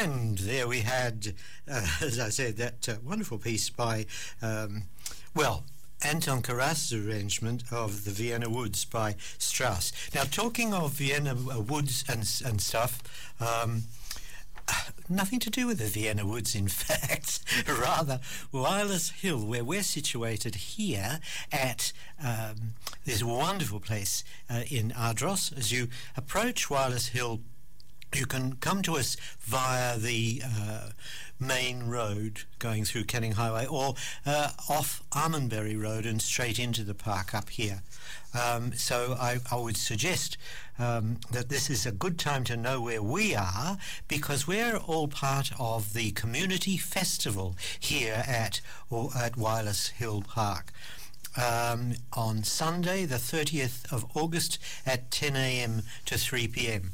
And there we had, as I said, that wonderful piece by, Anton Karas's arrangement of the Vienna Woods by Strauss. Now, talking of Vienna Woods and stuff, nothing to do with the Vienna Woods, in fact. Rather, Wireless Hill, where we're situated here at this wonderful place in Ardros. As you approach Wireless Hill, you can come to us via the main road going through Canning Highway, or off Almondbury Road and straight into the park up here. So I would suggest that this is a good time to know where we are, because we're all part of the community festival here at Wireless Hill Park. On Sunday, the 30th of August at 10 a.m. to 3 p.m.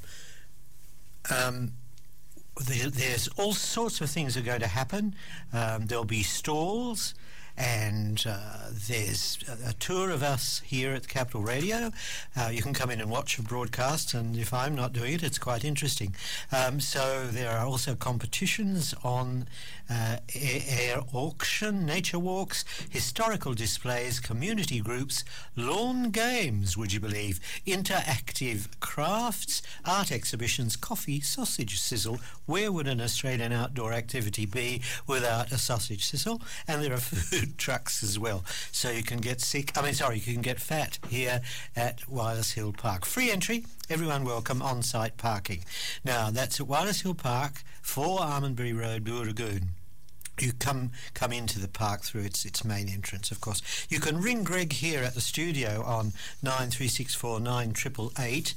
There's all sorts of things are going to happen. There'll be stalls, and there's a tour of us here at Capital Radio. You can come in and watch a broadcast, and if I'm not doing it, it's quite interesting. So there are also competitions on air auction, nature walks, historical displays, community groups, lawn games, would you believe, interactive crafts, art exhibitions, coffee, sausage sizzle. Where would an Australian outdoor activity be without a sausage sizzle? And there are food trucks as well, so you can get you can get fat here at Wireless Hill Park. Free entry, everyone welcome, on-site parking. Now, that's at Wireless Hill Park, 4 Almondbury Road, Booragoon. You come into the park through its main entrance, of course. You can ring Greg here at the studio on 9364 9888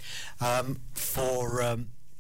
for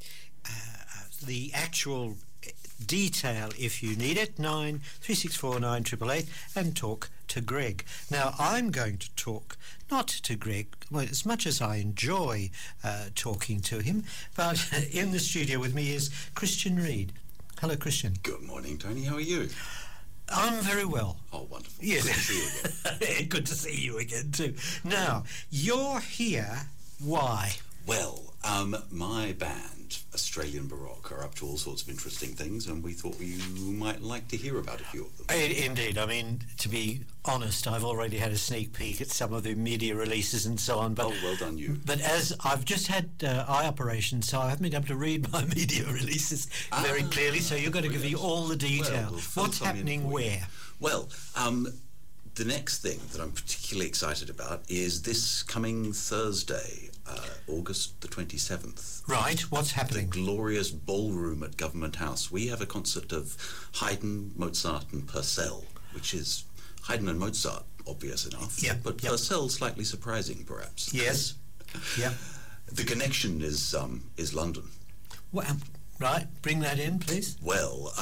the actual detail, if you need it, 9364 9888, and talk to Greg. Now, I'm going to talk not to Greg, well, as much as I enjoy talking to him, but in the studio with me is Christian Reid. Hello, Christian. Good morning, Tony. How are you? I'm very well. Oh, wonderful. Yes. Good to see you again. Good to see you again, too. Now, you're here. Why? Well, my band, Australian Baroque, are up to all sorts of interesting things, and we thought you might like to hear about a few of them. Indeed. I mean, to be honest, I've already had a sneak peek at some of the media releases and so on. But, well done you. But as I've just had eye operation, so I haven't been able to read my media releases very clearly, so you've got to give me all the detail. What's happening where? Well, the next thing that I'm particularly excited about is this coming Thursday, August the 27th. Right, what's happening? The glorious ballroom at Government House. We have a concert of Haydn, Mozart and Purcell, which is Haydn and Mozart, obvious enough, but Purcell slightly surprising, perhaps. Yes. Yeah. The connection is London. Well, right, bring that in, please. Well,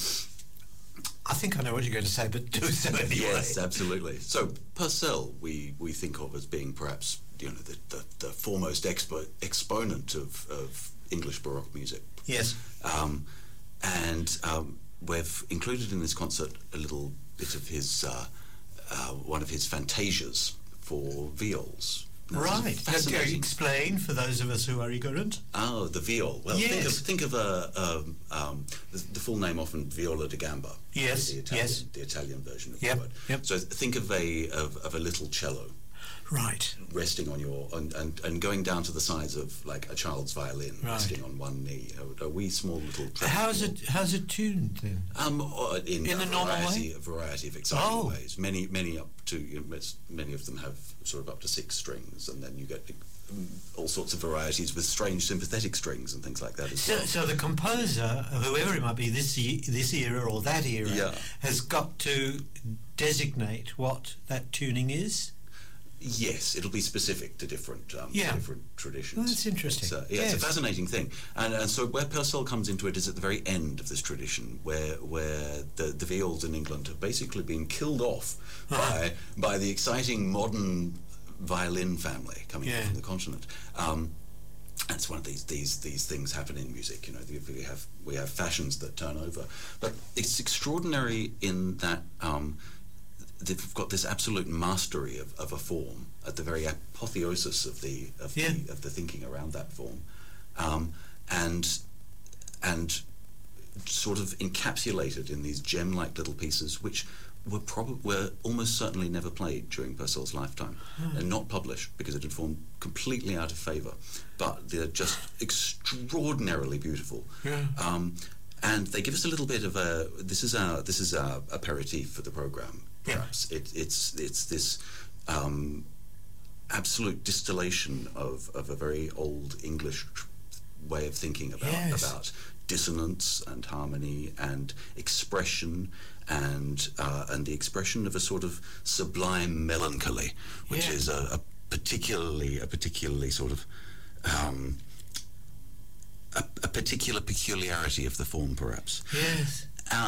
I think I know what you're going to say, but do so anyway. Yes, absolutely. So Purcell, we think of as being perhaps the foremost exponent of English Baroque music. Yes. And we've included in this concert a little bit of his one of his fantasias for viols. Right. Can you explain for those of us who are ignorant? Oh, the viol. Well, yes. think of the full name often Viola da Gamba. Yes. The Italian version of the word. Yep. So think of a little cello. Right. Resting on your and going down to the size of like a child's violin, resting on one knee. A wee small little. How's it tuned then? In a normal way? A variety of exciting ways. Many up to many of them have sort of up to 6 strings, and then you get all sorts of varieties with strange sympathetic strings and things like that as well. So the composer, whoever it might be, this era or that era, has got to designate what that tuning is. Yes, it'll be specific to different traditions. Well, that's interesting. It's a fascinating thing. And so where Purcell comes into it is at the very end of this tradition, where the viols in England have basically been killed off by the exciting modern violin family coming in from the continent. That's one of these things happen in music. We have fashions that turn over, but it's extraordinary in that. They've got this absolute mastery of a form at the very apotheosis of the thinking around that form, and sort of encapsulated in these gem-like little pieces, which were almost certainly never played during Purcell's lifetime, and not published because it had fallen completely out of favour. But they're just extraordinarily beautiful. And they give us a little bit of a. This is our aperitif for the program. Perhaps it's this absolute distillation of a very old English way of thinking about dissonance and harmony and expression and the expression of a sort of sublime melancholy, which is a particularly sort of a particular peculiarity of the form, perhaps. Yes.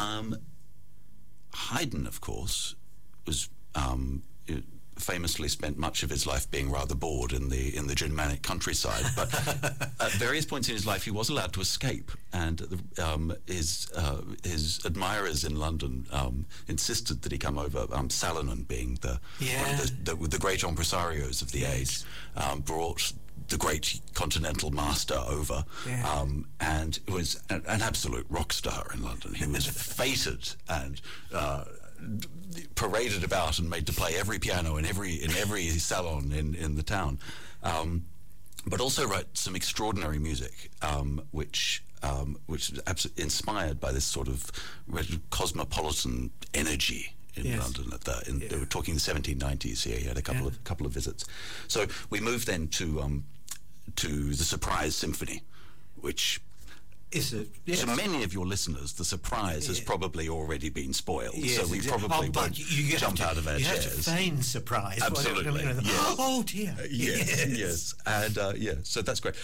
Haydn, of course, was famously spent much of his life being rather bored in the Germanic countryside, but at various points in his life he was allowed to escape, and his admirers in London insisted that he come over. Salonen, being one of the great impresarios of the age, brought the great continental master over, and was an absolute rock star in London. He was feted and paraded about and made to play every piano in every salon in the town, but also wrote some extraordinary music, which was absolutely inspired by this sort of cosmopolitan energy in London. They were talking the 1790s here. He had a couple of visits. So we moved then to the Surprise Symphony, which to many of your listeners, the surprise has probably already been spoiled. So we probably won't jump out of our chairs. You have to feign surprise. Absolutely. Oh dear. Yes. And so that's great.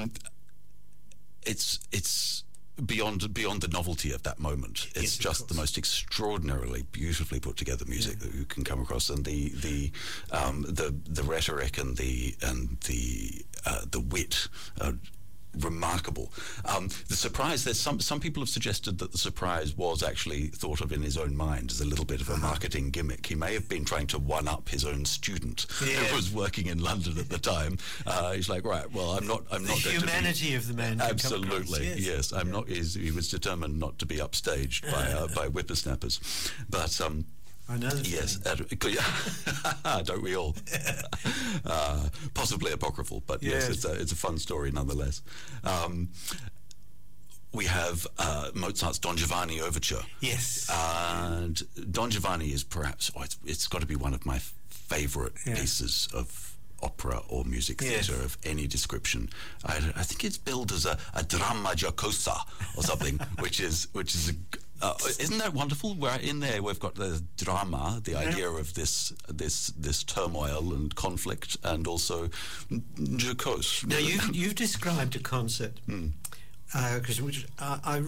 It's beyond the novelty of that moment. It's just the most extraordinarily beautifully put together music that you can come across, and the rhetoric and the wit. Remarkable. The surprise, there's some people have suggested that the surprise was actually thought of in his own mind as a little bit of a marketing gimmick. He may have been trying to one-up his own student who was working in London at the time. He's like, right, well, I'm not going to be... The humanity of the man. Absolutely, yes. I'm not... He was determined not to be upstaged by whippersnappers. But... I know the don't we all? Possibly apocryphal, but yes, it's a fun story nonetheless. We have Mozart's Don Giovanni Overture. Yes. And Don Giovanni is perhaps, it's got to be one of my favourite pieces of opera or music theatre of any description. I think it's billed as a dramma giocosa or something, which is isn't that wonderful? Where in there we've got the drama, the idea of this turmoil and conflict, and also jocose. Now you've described a concert which I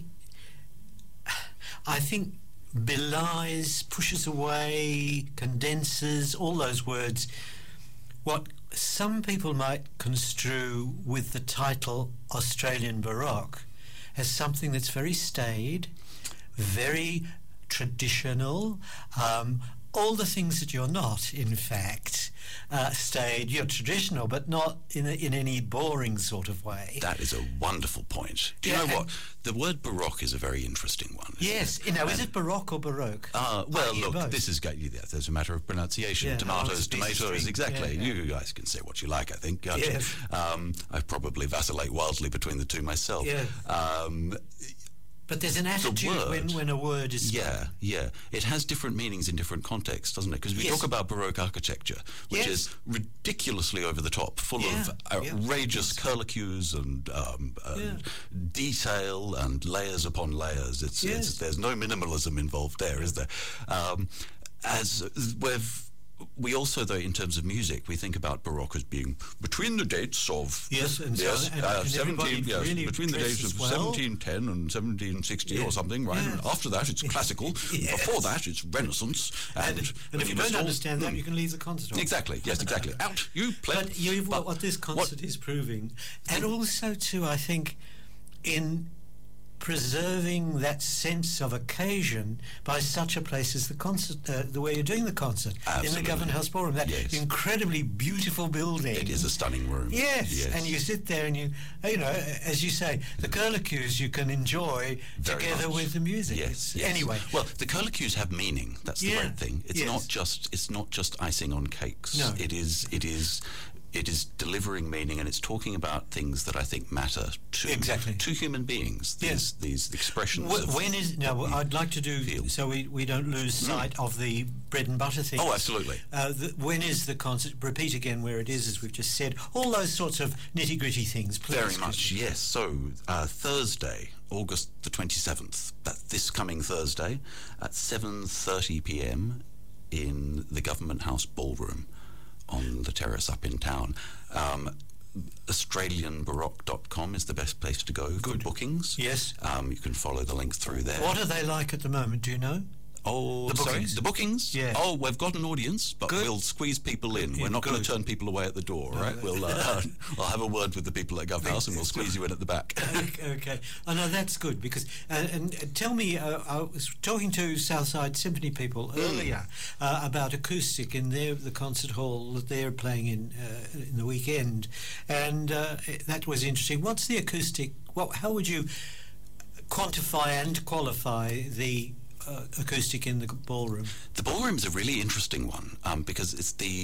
think belies, pushes away, condenses, all those words, what some people might construe with the title Australian Baroque as something that's very staid, very traditional, all the things that you're not, in fact. Staid, you're traditional, but not in any boring sort of way. That is a wonderful point. Do you know what? The word Baroque is a very interesting one. Yes. Is it Baroque or Baroque? Well, look, this is there's a matter of pronunciation. Tomatoes, exactly. Yeah. You guys can say what you like, I think. Yes. I probably vacillate wildly between the two myself. Yeah. But there's an attitude when a word is spoken. Yeah. It has different meanings in different contexts, doesn't it? Because we talk about Baroque architecture, which is ridiculously over the top, full of outrageous curlicues and detail and layers upon layers. There's no minimalism involved there, is there? We also, though, in terms of music, we think about Baroque as being between the dates of between the dates of 1710 and 1760 or something, right? And after that, it's classical. Before that, it's Renaissance. And if you don't understand that, you can leave the concert off. Exactly. Yes, exactly. Out, you play. But what this concert is proving, and also too, I think, in preserving that sense of occasion by such a place as the concert, the way you're doing the concert. Absolutely. In the Government House Ballroom, that Yes. incredibly beautiful building. It is a stunning room. Yes, and you sit there and you know, as you say, the curlicues you can enjoy Very together much. with the music. Yes, yes. Anyway, well, the curlicues have meaning. That's the Yeah, great thing. It's yes. not just icing on cakes. No. It is delivering meaning, and it's talking about things that I think matter to human beings. These expressions. I'd like to do feel. so we don't lose sight of the bread and butter things. Oh, absolutely. When is the concert? Repeat again where it is, as we've just said. All those sorts of nitty gritty things, please. Very much, yes. So Thursday, August the 27th. This coming Thursday at 7:30 p.m. in the Government House Ballroom on the terrace up in town. AustralianBaroque.com is the best place to go for bookings. Yes. You can follow the link through there. What are they like at the moment? Do you know? Oh, The bookings. sorry, the bookings? Yeah. Oh, we've got an audience, but Good. we'll squeeze people in. Yeah, We're not going to good. turn people away at the door, right? We'll I'll have a word with the people at Gov House and we'll squeeze you in at the back. Okay. Oh, no, that's good, because and tell me, I was talking to Southside Symphony people earlier about acoustic in the concert hall that they're playing in the weekend, and that was interesting. What's the acoustic? How would you quantify and qualify the acoustic in the ballroom? The ballroom's a really interesting one because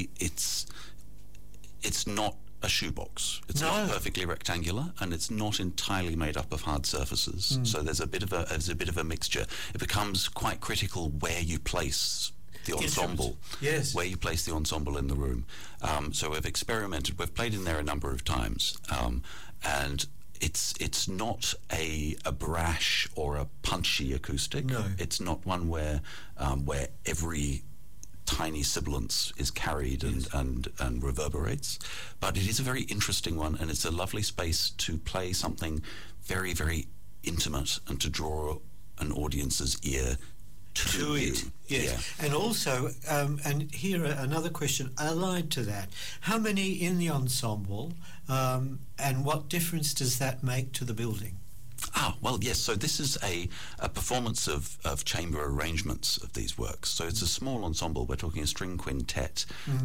it's not a shoebox. It's not perfectly rectangular, and it's not entirely made up of hard surfaces. So there's a bit of a mixture. It becomes quite critical where you place the ensemble. Yes. Where you place the ensemble in the room. So we've experimented. We've played in there a number of times, and it's not a brash or a punchy acoustic. No. It's not one where every tiny sibilance is carried and reverberates, but it is a very interesting one, and it's a lovely space to play something very, very intimate and to draw an audience's ear to you. It, yes. Yeah. And also, and here another question allied to that: how many in the ensemble, and what difference does that make to the building? Well, yes. So this is a performance of chamber arrangements of these works. So it's a small ensemble. We're talking a string quintet,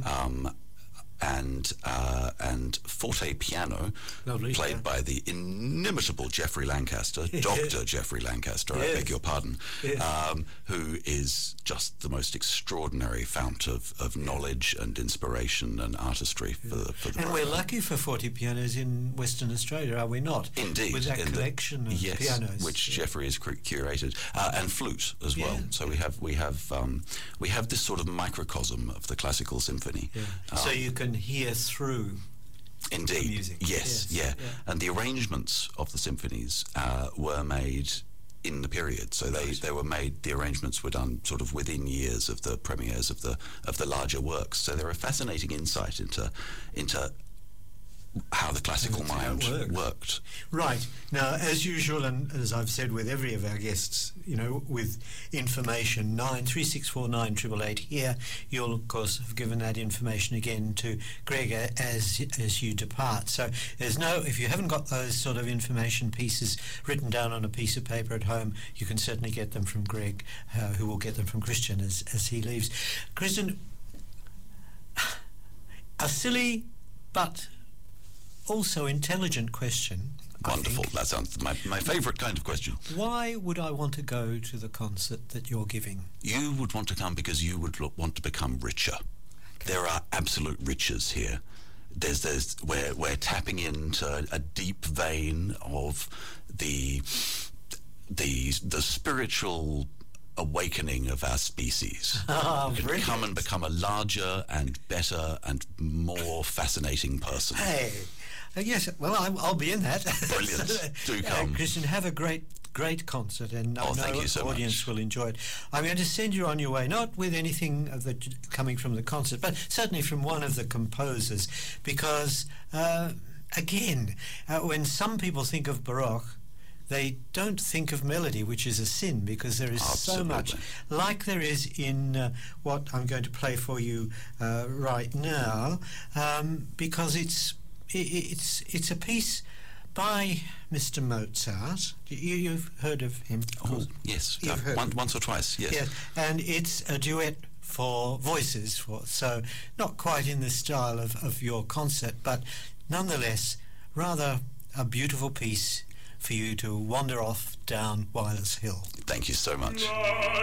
and forte piano, Lovely, played by the inimitable Geoffrey Lancaster, Dr. Geoffrey Lancaster, I beg your pardon, who is just the most extraordinary fount of knowledge and inspiration and artistry for the And we're lucky for forte pianos in Western Australia, are we not? Indeed. With that collection of pianos. Which Geoffrey has curated, and flute as well. So we have this sort of microcosm of the classical symphony. So you can hear through Indeed. the music. Yes, yeah. And the arrangements of the symphonies were made in the period. So they were made, the arrangements were done sort of within years of the premieres of the larger works. So they're a fascinating insight into how the classical mind worked. Right. Now, as usual, and as I've said with every of our guests, with information, 93649888 here, you'll, of course, have given that information again to Greg as you depart. So if you haven't got those sort of information pieces written down on a piece of paper at home, you can certainly get them from Greg, who will get them from Christian as he leaves. Christian, a silly but also intelligent question. Wonderful. That sounds my favourite kind of question. Why would I want to go to the concert that you're giving? You would want to come because you would want to become richer. There are absolute riches here. We're tapping into a deep vein of the spiritual awakening of our species. You can come and become a larger and better and more fascinating person. Hey, yes, well, I'll be in that. Brilliant. Do come. Christian, have a great concert, and I know thank you so the audience much. will enjoy it. I'm going to send you on your way, not with anything coming from the concert, but certainly from one of the composers, because, again, when some people think of Baroque, they don't think of melody, which is a sin, because there is so much, like there is in what I'm going to play for you right now, because it's a piece by Mr. Mozart. You've heard of him? Oh, yes. You've heard Once or twice, yes. Yes, and it's a duet for voices, so not quite in the style of your concert, but nonetheless rather a beautiful piece for you to wander off down Wireless Hill. Thank you so much.